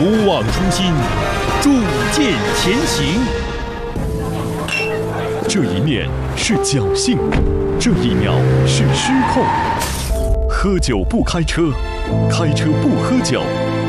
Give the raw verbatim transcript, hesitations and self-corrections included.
不忘初心，铸剑前行。这一面是侥幸，这一秒是失控。喝酒不开车，开车不喝酒。